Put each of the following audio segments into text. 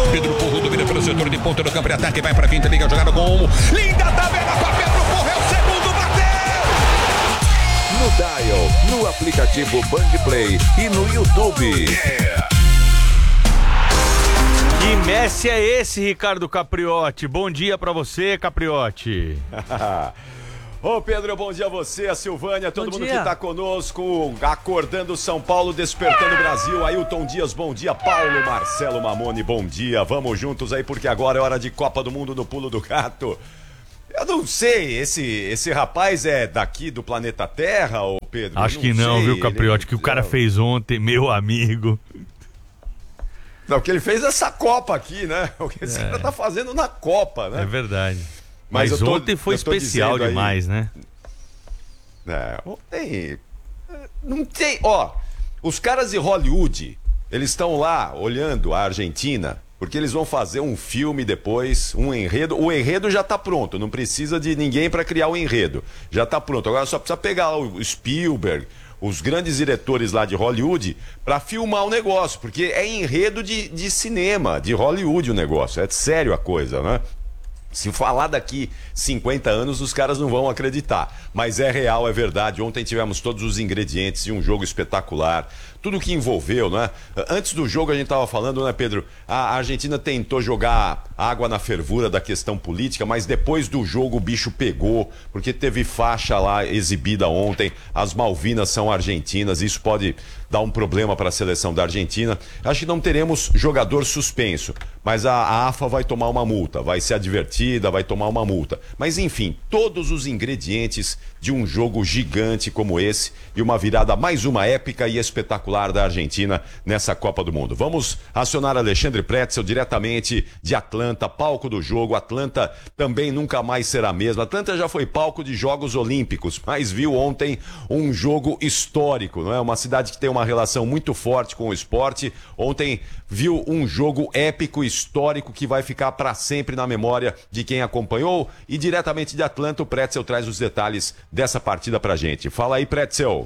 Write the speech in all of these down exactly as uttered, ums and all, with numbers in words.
Pedro Porro domina pelo setor de ponta do campo de ataque, vai para a quinta, liga a jogada com linda tabela com a Pedro Porro, é o segundo, bateu! No Dial, no aplicativo Band Play e no YouTube. Yeah. Que Messi é esse, Ricardo Capriotti? Bom dia pra você, Capriotti. Ô Pedro, bom dia a você, a Silvânia, todo bom mundo dia. que tá conosco, acordando São Paulo, despertando o Brasil. Ailton Dias, bom dia. Paulo Marcelo Mamone, bom dia. Vamos juntos aí porque agora é hora de Copa do Mundo no Pulo do Gato. Eu não sei, esse, esse rapaz é daqui do planeta Terra, ô Pedro? Acho não que não, sei, viu, Capriotti? ele... Que o cara fez ontem, meu amigo. Não, que ele fez essa Copa aqui, né? O que esse É. cara tá fazendo na Copa, né? É verdade. Mas Mas, eu tô- ontem foi eu tô especial dizendo aí- demais, né? É, ontem... Não tem... Ó, os caras de Hollywood, eles estão lá olhando a Argentina, porque eles vão fazer um filme depois, um enredo. O enredo já tá pronto, não precisa de ninguém para criar o enredo. Já tá pronto. Agora só precisa pegar o Spielberg, os grandes diretores lá de Hollywood, para filmar o negócio, porque é enredo de, de cinema, de Hollywood o negócio. É sério a coisa, né? Se falar daqui cinquenta anos, os caras não vão acreditar. Mas é real, é verdade. Ontem tivemos todos os ingredientes de um jogo espetacular. Tudo que envolveu, né? Antes do jogo a gente estava falando, né, Pedro? A Argentina tentou jogar água na fervura da questão política, mas depois do jogo o bicho pegou, porque teve faixa lá exibida ontem. As Malvinas são argentinas, isso pode dar um problema para a seleção da Argentina. Acho que não teremos jogador suspenso, mas a, a AFA vai tomar uma multa, vai ser advertida, vai tomar uma multa. Mas enfim, todos os ingredientes de um jogo gigante como esse e uma virada mais uma épica e espetacular da Argentina nessa Copa do Mundo. Vamos acionar Alexandre Pretzel diretamente de Atlanta, palco do jogo. Atlanta também nunca mais será a mesma. Atlanta já foi palco de Jogos Olímpicos, mas viu ontem um jogo histórico, não é? Uma cidade que tem uma relação muito forte com o esporte. Ontem viu um jogo épico, histórico, que vai ficar para sempre na memória de quem acompanhou. E diretamente de Atlanta, o Pretzel traz os detalhes dessa partida pra gente. Fala aí, Pretzel.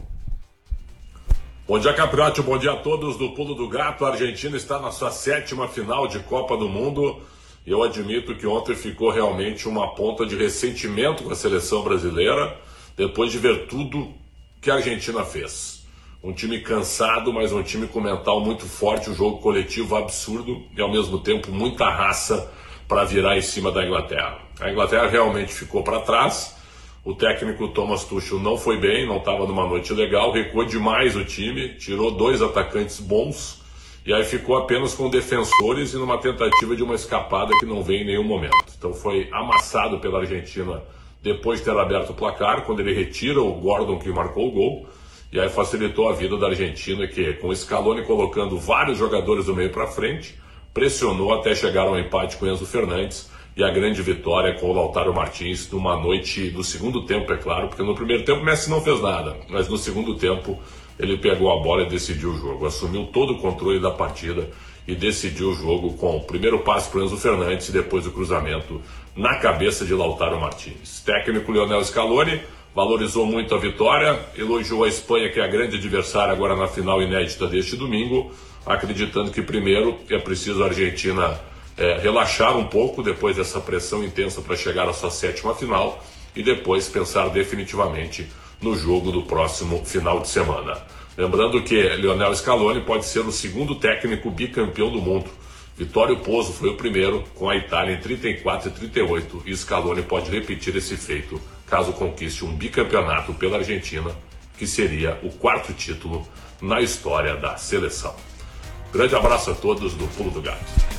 Bom dia, Capriotti, bom dia a todos do Pulo do Gato. A Argentina está na sua sétima final de Copa do Mundo e eu admito que ontem ficou realmente uma ponta de ressentimento com a seleção brasileira depois de ver tudo que a Argentina fez. Um time cansado, mas um time com mental muito forte, um jogo coletivo absurdo e ao mesmo tempo muita raça para virar em cima da Inglaterra. A Inglaterra realmente ficou para trás. O técnico Thomas Tuchel não foi bem, não estava numa noite legal, recuou demais o time, tirou dois atacantes bons e aí ficou apenas com defensores e numa tentativa de uma escapada que não veio em nenhum momento. Então foi amassado pela Argentina depois de ter aberto o placar, quando ele retira o Gordon que marcou o gol, e aí facilitou a vida da Argentina, que com o Scaloni colocando vários jogadores do meio para frente, pressionou até chegar ao empate com o Enzo Fernandes. E a grande vitória com o Lautaro Martins numa noite do segundo tempo, é claro, porque no primeiro tempo o Messi não fez nada, mas no segundo tempo ele pegou a bola e decidiu o jogo, assumiu todo o controle da partida e decidiu o jogo com o primeiro passe para o Enzo Fernandes e depois o cruzamento na cabeça de Lautaro Martins. Técnico Lionel Scaloni valorizou muito a vitória, elogiou a Espanha, que é a grande adversária agora na final inédita deste domingo, acreditando que primeiro é preciso a Argentina É, relaxar um pouco depois dessa pressão intensa para chegar à sua sétima final e depois pensar definitivamente no jogo do próximo final de semana. Lembrando que Lionel Scaloni pode ser o segundo técnico bicampeão do mundo. Vittorio Pozzo foi o primeiro com a Itália em trinta e quatro e trinta e oito e Scaloni pode repetir esse feito caso conquiste um bicampeonato pela Argentina, que seria o quarto título na história da seleção. Grande abraço a todos do Pulo do Gato.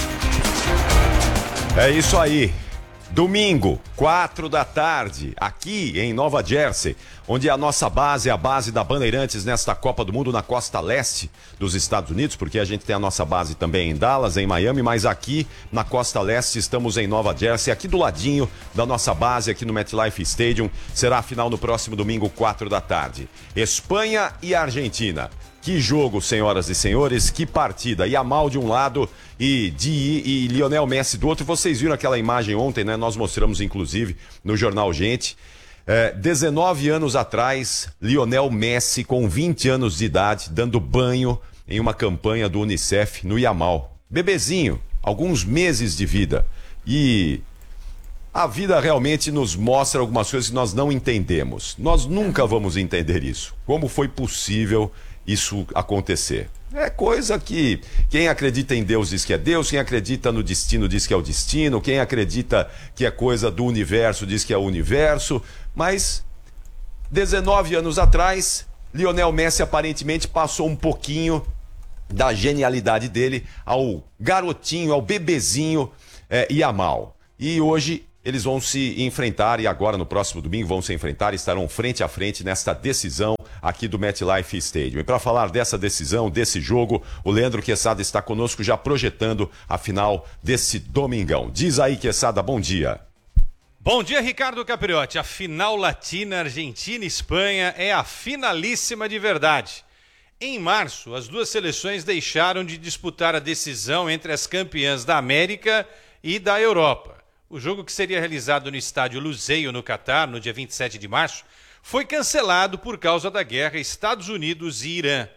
É isso aí. Domingo, quatro da tarde, aqui em Nova Jersey, onde a nossa base é a base da Bandeirantes nesta Copa do Mundo na costa leste dos Estados Unidos, porque a gente tem a nossa base também em Dallas, em Miami, mas aqui na costa leste estamos em Nova Jersey, aqui do ladinho da nossa base, aqui no MetLife Stadium. Será a final no próximo domingo, quatro da tarde. Espanha e Argentina. Que jogo, senhoras e senhores, que partida. Yamal de um lado e, Di, e Lionel Messi do outro. Vocês viram aquela imagem ontem, né? Nós mostramos, inclusive, no Jornal Gente. É, dezenove anos atrás, Lionel Messi, com vinte anos de idade, dando banho em uma campanha do Unicef no Yamal. Bebezinho, alguns meses de vida. E a vida realmente nos mostra algumas coisas que nós não entendemos. Nós nunca vamos entender isso. Como foi possível isso acontecer? É coisa que quem acredita em Deus diz que é Deus, quem acredita no destino diz que é o destino, quem acredita que é coisa do universo diz que é o universo. Mas dezenove anos atrás, Lionel Messi aparentemente passou um pouquinho da genialidade dele ao garotinho, ao bebezinho é, Yamal. E hoje eles vão se enfrentar, e agora no próximo domingo vão se enfrentar e estarão frente a frente nesta decisão aqui do MetLife Stadium. E para falar dessa decisão, desse jogo, o Leandro Quesada está conosco já projetando a final desse domingão. Diz aí, Quesada, bom dia. Bom dia, Ricardo Capriotti. A final latina, Argentina e Espanha, é a finalíssima de verdade. Em março, as duas seleções deixaram de disputar a decisão entre as campeãs da América e da Europa. O jogo, que seria realizado no estádio Lusail, no Catar, no dia vinte e sete de março, foi cancelado por causa da guerra Estados Unidos e Irã.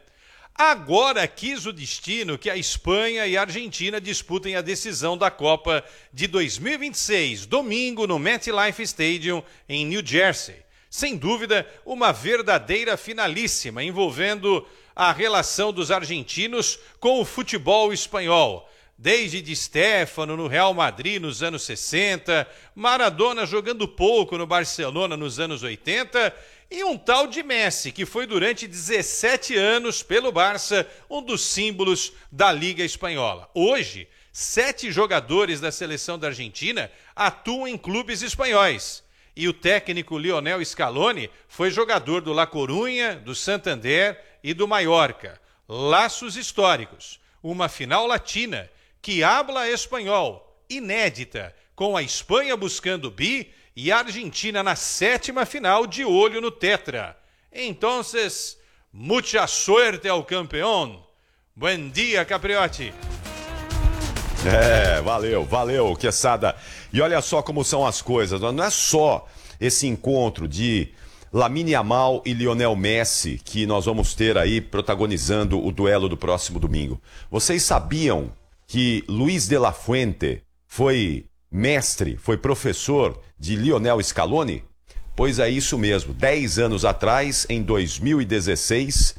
Agora quis o destino que a Espanha e a Argentina disputem a decisão da Copa de dois mil e vinte e seis, domingo, no MetLife Stadium, em New Jersey. Sem dúvida, uma verdadeira finalíssima, envolvendo a relação dos argentinos com o futebol espanhol. Desde Di Stéfano no Real Madrid nos anos sessenta, Maradona jogando pouco no Barcelona nos anos oitenta e um tal de Messi, que foi durante dezessete anos pelo Barça um dos símbolos da Liga Espanhola. Hoje, sete jogadores da seleção da Argentina atuam em clubes espanhóis. E o técnico Lionel Scaloni foi jogador do La Coruña, do Santander e do Mallorca. Laços históricos. Uma final latina que habla espanhol, inédita, com a Espanha buscando bi e a Argentina na sétima final de olho no Tetra. Entonces, mucha suerte ao campeão. Bom dia, Capriotti. É, valeu, valeu, Quesada. E olha só como são as coisas, não é só esse encontro de Lamine Yamal e Lionel Messi que nós vamos ter aí protagonizando o duelo do próximo domingo. Vocês sabiam que Luiz de la Fuente foi mestre, foi professor de Lionel Scaloni? Pois é isso mesmo, dez anos atrás, em dois mil e dezesseis,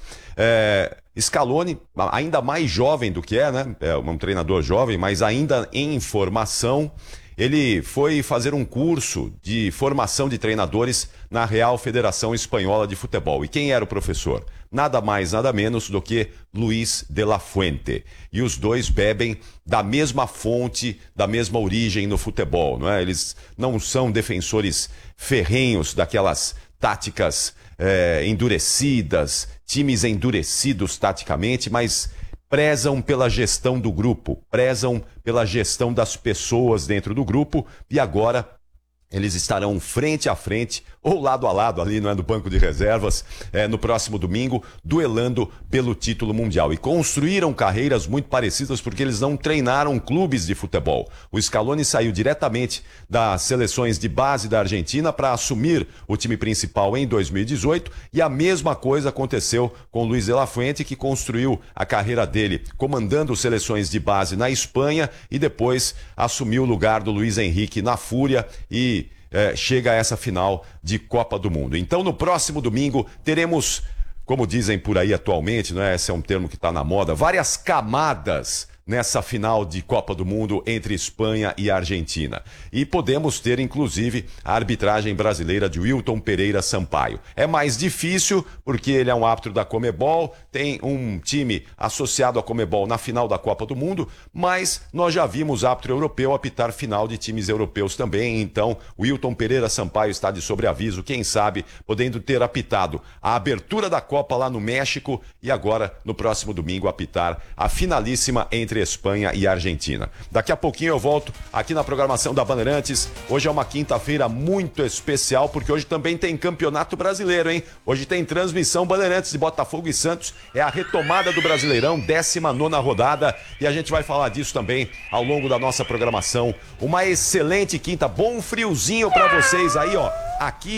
é, Scaloni, ainda mais jovem do que é, né? É um treinador jovem, mas ainda em formação, ele foi fazer um curso de formação de treinadores na Real Federação Espanhola de Futebol. E quem era o professor? Nada mais, nada menos do que Luiz de la Fuente. E os dois bebem da mesma fonte, da mesma origem no futebol, não é? Eles não são defensores ferrenhos daquelas táticas é, endurecidas, times endurecidos taticamente, mas prezam pela gestão do grupo, prezam pela gestão das pessoas dentro do grupo, e agora eles estarão frente a frente, ou lado a lado ali, não é, no banco de reservas, é, no próximo domingo, duelando pelo título mundial. E construíram carreiras muito parecidas porque eles não treinaram clubes de futebol. O Scaloni saiu diretamente das seleções de base da Argentina para assumir o time principal em dois mil e dezoito, e a mesma coisa aconteceu com Luiz de la Fuente, que construiu a carreira dele comandando seleções de base na Espanha e depois assumiu o lugar do Luiz Henrique na Fúria e É, chega a essa final de Copa do Mundo. Então, no próximo domingo, teremos, como dizem por aí atualmente, não é? Esse é um termo que está na moda, várias camadas nessa final de Copa do Mundo entre Espanha e Argentina. E podemos ter, inclusive, a arbitragem brasileira de Wilton Pereira Sampaio. É mais difícil, porque ele é um árbitro da Conmebol, tem um time associado à Conmebol na final da Copa do Mundo, mas nós já vimos árbitro europeu apitar final de times europeus também, então Wilton Pereira Sampaio está de sobreaviso, quem sabe, podendo ter apitado a abertura da Copa lá no México e agora, no próximo domingo, apitar a finalíssima entre Espanha e Argentina. Daqui a pouquinho eu volto aqui na programação da Bandeirantes. Hoje é uma quinta-feira muito especial, porque hoje também tem Campeonato Brasileiro, hein? Hoje tem transmissão Bandeirantes de Botafogo e Santos. É a retomada do Brasileirão, décima nona rodada, e a gente vai falar disso também ao longo da nossa programação. Uma excelente quinta, bom friozinho pra vocês aí, ó. Aqui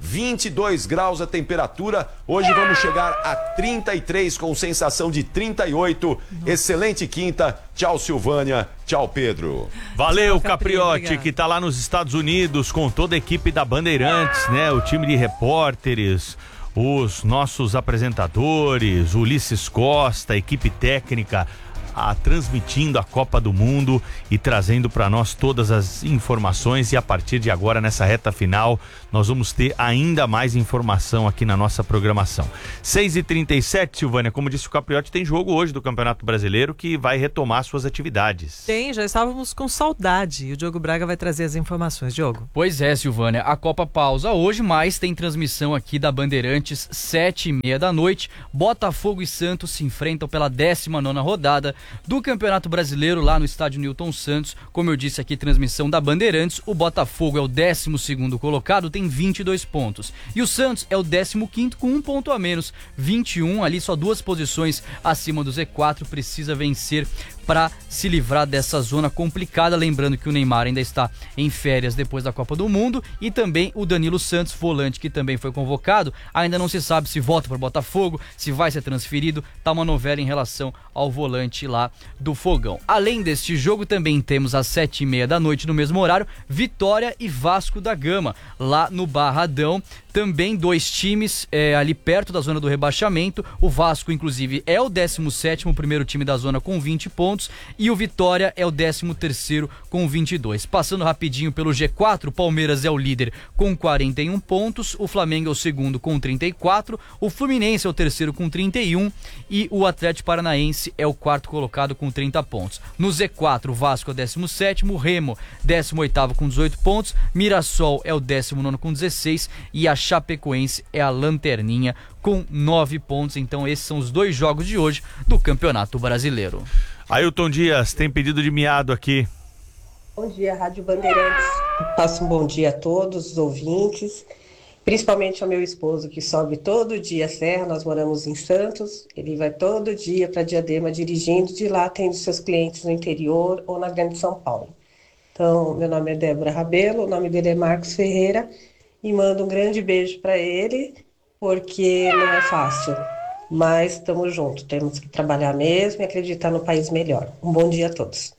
vinte e dois graus a temperatura. Hoje vamos chegar a trinta e três com sensação de trinta e oito. Excelente quinta. Tchau, Silvânia. Tchau, Pedro. Valeu, Tchau, Capri, Capriotti, obrigado. que tá lá nos Estados Unidos com toda a equipe da Bandeirantes, né? O time de repórteres, os nossos apresentadores, Ulisses Costa, a equipe técnica, a, transmitindo a Copa do Mundo e trazendo para nós todas as informações. E a partir de agora, nessa reta final, nós vamos ter ainda mais informação aqui na nossa programação. seis e trinta e sete, Silvânia, como disse o Capriotti, tem jogo hoje do Campeonato Brasileiro que vai retomar suas atividades. Tem, já estávamos com saudade e o Diogo Braga vai trazer as informações. Diogo. Pois é, Silvânia, a Copa pausa hoje, mas tem transmissão aqui da Bandeirantes, sete e meia da noite. Botafogo e Santos se enfrentam pela décima nona rodada do Campeonato Brasileiro lá no estádio Newton Santos. Como eu disse aqui, transmissão da Bandeirantes. O Botafogo é o décimo segundo colocado, tem vinte e dois pontos. E o Santos é o décimo quinto com um ponto a menos, vinte e um, ali só duas posições acima do Z quatro, precisa vencer para se livrar dessa zona complicada. Lembrando que o Neymar ainda está em férias depois da Copa do Mundo, e também o Danilo Santos, volante, que também foi convocado. Ainda não se sabe se volta para o Botafogo, se vai ser transferido. Tá uma novela em relação ao volante lá do Fogão. Além deste jogo, também temos às sete e meia da noite, no mesmo horário, Vitória e Vasco da Gama, lá no Barradão. Também dois times é, ali perto da zona do rebaixamento. O Vasco, inclusive, é o décimo sétimo, o primeiro time da zona, com vinte pontos, e o Vitória é o décimo terceiro com vinte e dois. Passando rapidinho pelo G quatro, o Palmeiras é o líder com quarenta e um pontos, o Flamengo é o segundo com trinta e quatro, o Fluminense é o terceiro com trinta e um e o Atlético Paranaense é o quarto colocado com trinta pontos. No Z quatro, o Vasco é o décimo sétimo, o Remo décimo oitavo com dezoito pontos, Mirassol é o décimo nono com dezesseis e a Chapecoense é a lanterninha com nove pontos. Então esses são os dois jogos de hoje do Campeonato Brasileiro. Ailton Dias, tem pedido de miado aqui. Bom dia, Rádio Bandeirantes. Passo um bom dia a todos os ouvintes, principalmente ao meu esposo, que sobe todo dia a serra. Nós moramos em Santos, ele vai todo dia para Diadema dirigindo, de lá atende seus clientes no interior ou na Grande São Paulo. Então, meu nome é Débora Rabelo, o nome dele é Marcos Ferreira, e mando um grande beijo para ele, porque não é fácil, mas estamos juntos, temos que trabalhar mesmo e acreditar no país melhor. Um bom dia a todos.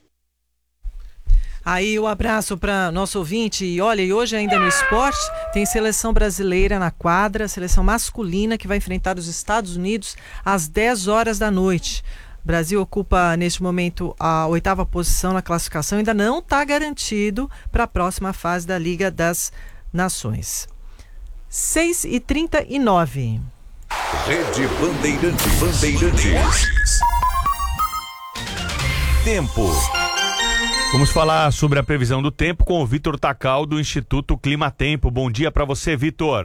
Aí o um abraço para nosso ouvinte. E olha, e hoje ainda no esporte tem seleção brasileira na quadra, seleção masculina, que vai enfrentar os Estados Unidos às dez horas da noite. O Brasil ocupa neste momento a oitava posição na classificação, ainda não está garantido para a próxima fase da Liga das Nações. seis e trinta e nove. Rede Bandeirantes. Bandeirantes. Tempo. Vamos falar sobre a previsão do tempo com o Vitor Tacal, do Instituto Climatempo. Bom dia para você, Vitor.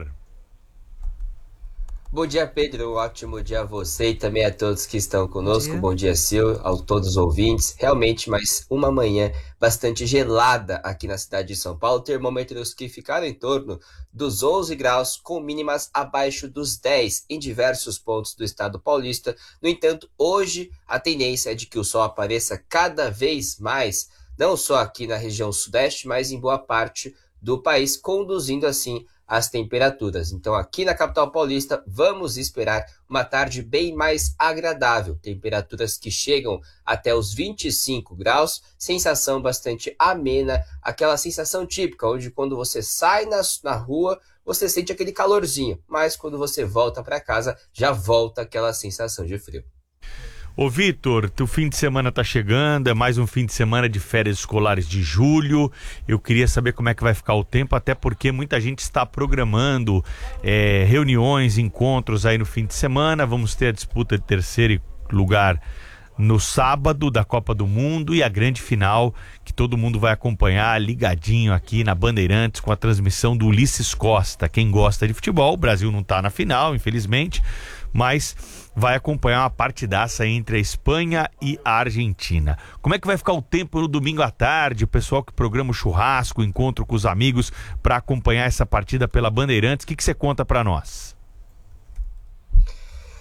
Bom dia, Pedro. Um ótimo dia a você e também a todos que estão conosco. Bom dia, Bom dia Sil, a todos os ouvintes. Realmente, mais uma manhã bastante gelada aqui na cidade de São Paulo. Termômetros que ficaram em torno dos onze graus, com mínimas abaixo dos dez em diversos pontos do estado paulista. No entanto, hoje a tendência é de que o sol apareça cada vez mais, não só aqui na região sudeste, mas em boa parte do país, conduzindo assim as temperaturas. Então aqui na capital paulista vamos esperar uma tarde bem mais agradável, temperaturas que chegam até os vinte e cinco graus, sensação bastante amena, aquela sensação típica, onde quando você sai na, na rua, você sente aquele calorzinho, mas quando você volta para casa, já volta aquela sensação de frio. Ô Vitor, o fim de semana tá chegando, é mais um fim de semana de férias escolares de julho. Eu queria saber como é que vai ficar o tempo, até porque muita gente está programando é, reuniões, encontros aí no fim de semana. Vamos ter a disputa de terceiro lugar no sábado da Copa do Mundo e a grande final que todo mundo vai acompanhar ligadinho aqui na Bandeirantes com a transmissão do Ulisses Costa. Quem gosta de futebol, o Brasil não tá na final, infelizmente, mas vai acompanhar uma partidaça entre a Espanha e a Argentina. Como é que vai ficar o tempo no domingo à tarde? O pessoal que programa o churrasco, o encontro com os amigos para acompanhar essa partida pela Bandeirantes, o que, que você conta para nós?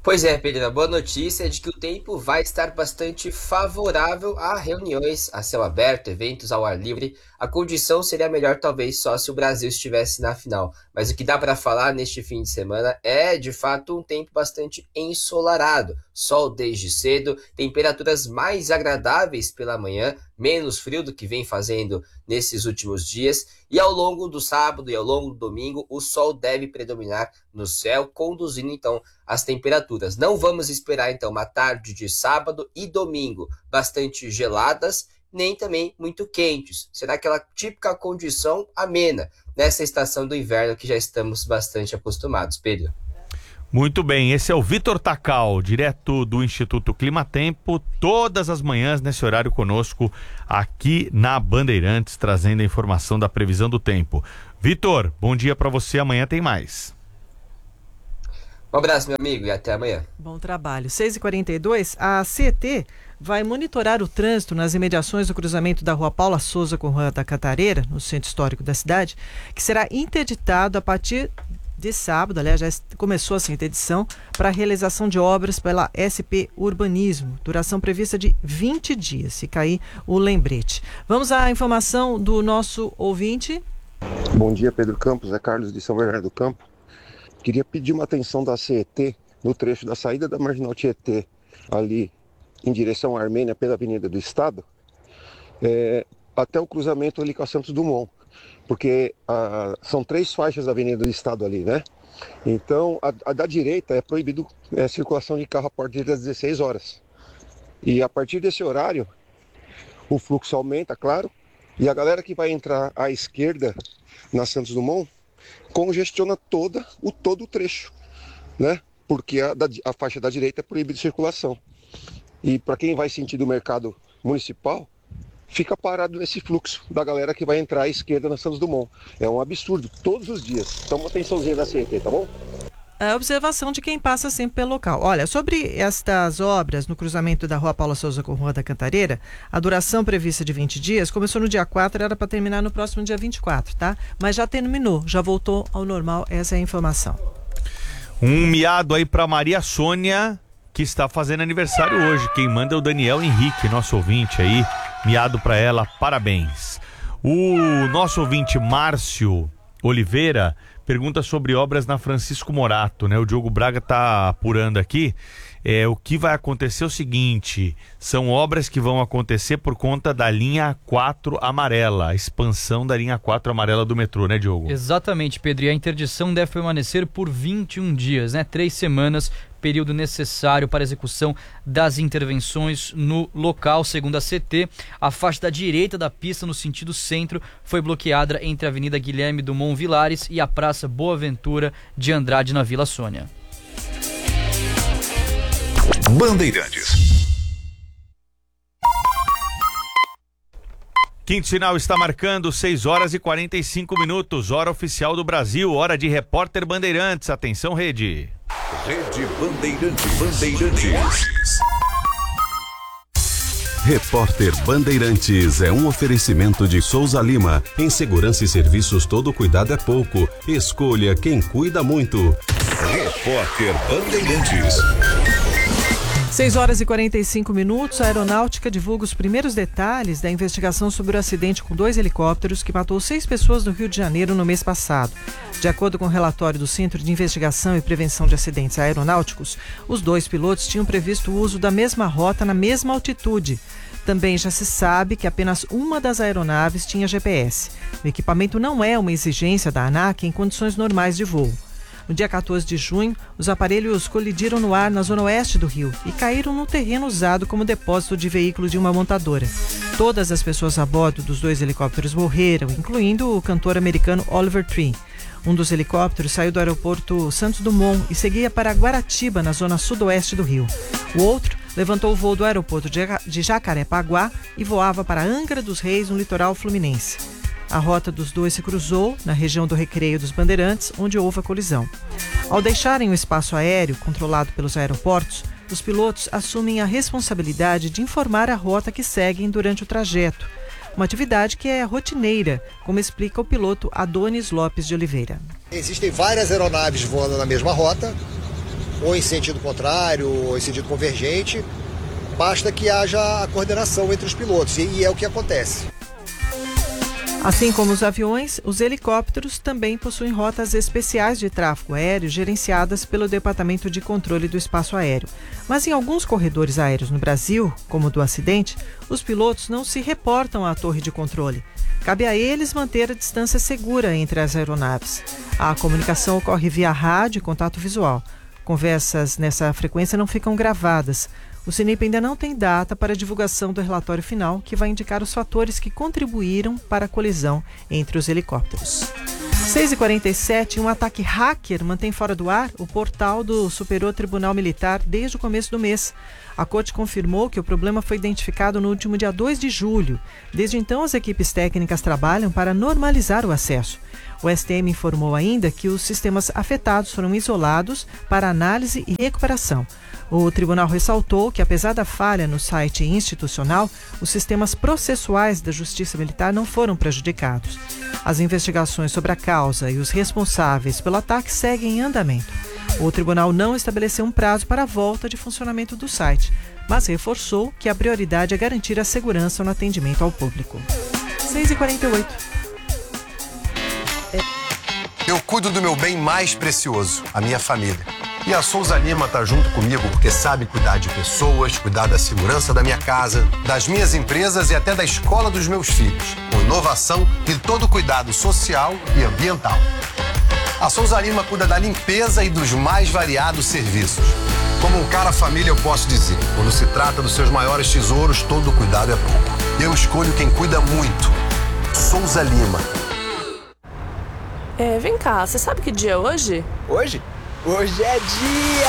Pois é, Pedro, a boa notícia é de que o tempo vai estar bastante favorável a reuniões a céu aberto, eventos ao ar livre. A condição seria melhor talvez só se o Brasil estivesse na final. Mas o que dá para falar neste fim de semana é, de fato, um tempo bastante ensolarado. Sol desde cedo, temperaturas mais agradáveis pela manhã, menos frio do que vem fazendo nesses últimos dias. E ao longo do sábado e ao longo do domingo, o sol deve predominar no céu, conduzindo então as temperaturas. Não vamos esperar então uma tarde de sábado e domingo bastante geladas, nem também muito quentes. Será aquela típica condição amena nessa estação do inverno que já estamos bastante acostumados, Pedro. Muito bem, esse é o Vitor Tacal, direto do Instituto Climatempo, todas as manhãs nesse horário conosco aqui na Bandeirantes, trazendo a informação da previsão do tempo. Vitor, bom dia para você, amanhã tem mais. Um abraço, meu amigo, e até amanhã. Bom trabalho. seis e quarenta e dois, a C E T vai monitorar o trânsito nas imediações do cruzamento da Rua Paula Souza com Rua da Cantareira, no centro histórico da cidade, que será interditado a partir de sábado, aliás, já começou assim a interdição, para a realização de obras pela S P Urbanismo, duração prevista de vinte dias, fica aí o lembrete. Vamos à informação do nosso ouvinte. Bom dia, Pedro Campos, é Carlos de São Bernardo do Campo. Queria pedir uma atenção da C E T no trecho da saída da Marginal Tietê, ali em direção à Armênia, pela Avenida do Estado, é, até o cruzamento ali com a Santos Dumont, porque a, são três faixas da Avenida do Estado ali, né? Então, a, a da direita é proibido é, circulação de carro a partir das dezesseis horas. E a partir desse horário, o fluxo aumenta, claro, e a galera que vai entrar à esquerda na Santos Dumont congestiona toda, o, todo o trecho, né? Porque a, da, a faixa da direita é proibida de circulação. E para quem vai sentido o mercado municipal, fica parado nesse fluxo da galera que vai entrar à esquerda na Santos Dumont. É um absurdo, todos os dias. Então uma atençãozinha da C E T, tá bom? A observação de quem passa sempre pelo local. Olha, sobre estas obras no cruzamento da Rua Paula Souza com Rua da Cantareira, a duração prevista de vinte dias começou no dia quatro, era para terminar no próximo dia vinte e quatro, tá? Mas já terminou, já voltou ao normal, essa é a informação. Um miado aí para Maria Sônia, que está fazendo aniversário hoje. Quem manda é o Daniel Henrique, nosso ouvinte aí. Miado para ela, parabéns. O nosso ouvinte Márcio Oliveira pergunta sobre obras na Francisco Morato, né? O Diogo Braga tá apurando aqui. É, o que vai acontecer é o seguinte, são obras que vão acontecer por conta da linha quatro amarela, a expansão da linha quatro amarela do metrô, né, Diogo? Exatamente, Pedro, e a interdição deve permanecer por vinte e um dias, né? Três semanas, período necessário para a execução das intervenções no local. Segundo a C T, a faixa da direita da pista no sentido centro foi bloqueada entre a Avenida Guilherme Dumont Vilares e a Praça Boa Ventura de Andrade, na Vila Sônia. Bandeirantes. Quinto sinal está marcando seis horas e quarenta e cinco minutos, hora oficial do Brasil, hora de Repórter Bandeirantes. Atenção, rede. Rede Bandeirantes. Bandeirantes. Repórter Bandeirantes é um oferecimento de Souza Lima. Em segurança e serviços, todo cuidado é pouco. Escolha quem cuida muito. Repórter Bandeirantes. seis horas e quarenta e cinco minutos, a Aeronáutica divulga os primeiros detalhes da investigação sobre o acidente com dois helicópteros que matou seis pessoas no Rio de Janeiro no mês passado. De acordo com o relatório do Centro de Investigação e Prevenção de Acidentes Aeronáuticos, os dois pilotos tinham previsto o uso da mesma rota na mesma altitude. Também já se sabe que apenas uma das aeronaves tinha G P S. O equipamento não é uma exigência da ANAC em condições normais de voo. No dia quatorze de junho, os aparelhos colidiram no ar na zona oeste do Rio e caíram no terreno usado como depósito de veículo de uma montadora. Todas as pessoas a bordo dos dois helicópteros morreram, incluindo o cantor americano Oliver Tree. Um dos helicópteros saiu do aeroporto Santos Dumont e seguia para Guaratiba, na zona sudoeste do Rio. O outro levantou o voo do aeroporto de Jacarepaguá e voava para Angra dos Reis, no litoral fluminense. A rota dos dois se cruzou na região do Recreio dos Bandeirantes, onde houve a colisão. Ao deixarem o espaço aéreo controlado pelos aeroportos, os pilotos assumem a responsabilidade de informar a rota que seguem durante o trajeto. Uma atividade que é rotineira, como explica o piloto Adonis Lopes de Oliveira. Existem várias aeronaves voando na mesma rota ou em sentido contrário, ou em sentido convergente, basta que haja a coordenação entre os pilotos, e é o que acontece. Assim como os aviões, os helicópteros também possuem rotas especiais de tráfego aéreo gerenciadas pelo Departamento de Controle do Espaço Aéreo. Mas em alguns corredores aéreos no Brasil, como o do acidente, os pilotos não se reportam à torre de controle. Cabe a eles manter a distância segura entre as aeronaves. A comunicação ocorre via rádio e contato visual. Conversas nessa frequência não ficam gravadas. O CENIP ainda não tem data para a divulgação do relatório final, que vai indicar os fatores que contribuíram para a colisão entre os helicópteros. seis e quarenta e sete, um ataque hacker mantém fora do ar o portal do Superior Tribunal Militar desde o começo do mês. A corte confirmou que o problema foi identificado no último dia dois de julho. Desde então, as equipes técnicas trabalham para normalizar o acesso. O S T M informou ainda que os sistemas afetados foram isolados para análise e recuperação. O tribunal ressaltou que, apesar da falha no site institucional, os sistemas processuais da Justiça Militar não foram prejudicados. As investigações sobre a causa e os responsáveis pelo ataque seguem em andamento. O tribunal não estabeleceu um prazo para a volta de funcionamento do site, mas reforçou que a prioridade é garantir a segurança no atendimento ao público. seis e quarenta e oito. Eu cuido do meu bem mais precioso, a minha família. E a Souza Lima tá junto comigo porque sabe cuidar de pessoas, cuidar da segurança da minha casa, das minhas empresas e até da escola dos meus filhos, com inovação e todo cuidado social e ambiental. A Souza Lima cuida da limpeza e dos mais variados serviços. Como um cara família, eu posso dizer, quando se trata dos seus maiores tesouros, todo cuidado é pouco. Eu escolho quem cuida muito. Souza Lima. É, vem cá, você sabe que dia é hoje? Hoje? Hoje é dia